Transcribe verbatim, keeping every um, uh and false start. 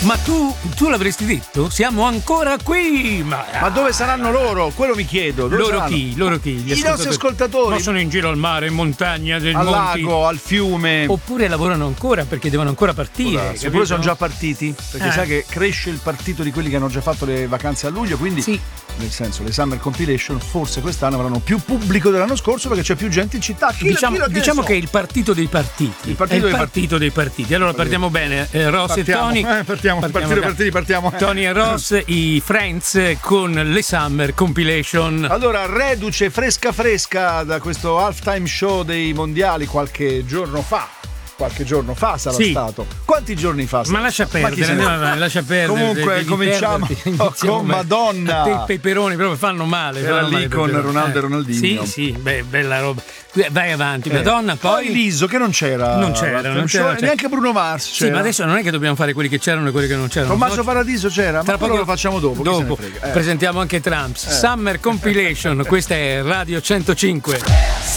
Ma tu, tu l'avresti detto? Siamo ancora qui! Ma, ma dove saranno loro? Quello mi chiedo. Dove loro saranno? chi? Loro chi? Gli I ascoltatori. nostri ascoltatori. Ma sono in giro al mare, in montagna, del al monti. lago, al fiume. Oppure lavorano ancora perché devono ancora partire. Oppure sono già partiti. Perché eh. sai che cresce il partito di quelli che hanno già fatto le vacanze a luglio. Quindi, sì. nel senso, le Summer Compilation forse quest'anno avranno più pubblico dell'anno scorso perché c'è più gente in città. Chi diciamo la, chi la diciamo so? che è il partito dei partiti. Il partito, è il dei, partito partiti. dei partiti. Allora partiamo bene. Eh, Ross partiamo, e Tony. Eh, partiamo, partiamo partito dei partiti, partiamo. Tony e Ross, i Friends con le Summer Compilation. Allora, reduce fresca fresca da questo halftime show dei mondiali qualche giorno fa. Qualche giorno fa sarà sì. stato. Quanti giorni fa? Ma lascia perdere, andiamo avanti, lascia perdere. Comunque devi cominciamo con Madonna. I peperoni proprio fanno male. Era fanno lì male con Ronaldo eh. e Ronaldinho. Sì, sì, beh, bella roba. Vai avanti, eh. Madonna, poi. Poi Liso che non c'era. Non c'era, non c'era, c'era. Neanche Bruno Mars. Sì, ma adesso non è che dobbiamo fare quelli che c'erano e quelli che non c'erano. Tommaso no? Paradiso c'era, Tra ma poco lo facciamo dopo. Dopo eh. presentiamo anche Trumps. Eh. Summer Compilation, questa è Radio centocinque.